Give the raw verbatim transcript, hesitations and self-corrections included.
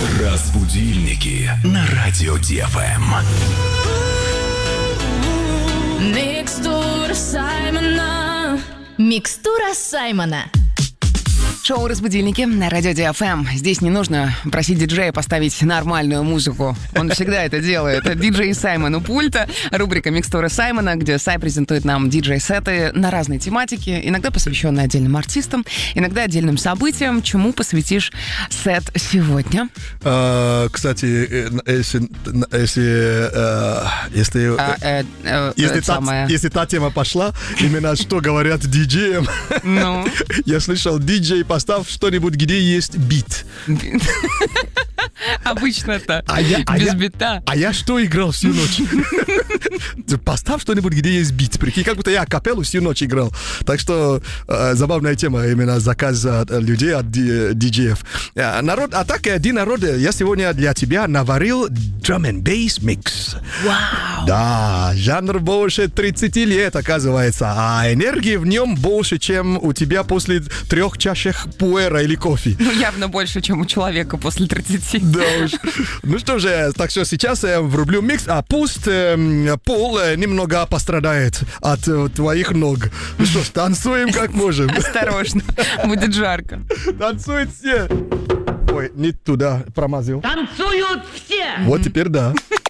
Разбудильники на радио Ди Эф Эм. Микстура Саймона. Микстура Саймона. Шоу «Разбудильники» на радио Ди Эф Эм. Здесь не нужно просить диджея поставить нормальную музыку. Он всегда это делает. Диджей Саймон у пульта. Рубрика «Микстура Саймона», где Сай презентует нам диджей-сеты на разные тематики, иногда посвященные отдельным артистам, иногда отдельным событиям. Чему посвятишь сет сегодня? А, кстати, если... Если... Если, а, э, э, если, э, та, самое... если та тема пошла, именно что говорят диджеям, ну? Я слышал, диджей, поставь что-нибудь, где есть бит. Обычно-то а я, а без я, бита. А я что играл всю ночь? Поставь что-нибудь, где есть бит. Прикинь, как будто я капеллу всю ночь играл. Так что э, забавная тема, именно заказ от людей, от ди- диджеев. А, народ, а так, один народ, я сегодня для тебя наварил drum and bass mix. Вау! Да, жанр больше тридцать лет, оказывается, а энергии в нем больше, чем у тебя после трех чашек пуэра или кофе. Ну, явно больше, чем у человека после тридцати. Да уж. Ну что же, так что сейчас я врублю микс, а пусть э, пол э, немного пострадает от э, твоих ног. Ну что ж, танцуем как можем. Осторожно, будет жарко. Танцуют все. Ой, не туда промазал. Танцуют все! Вот теперь да.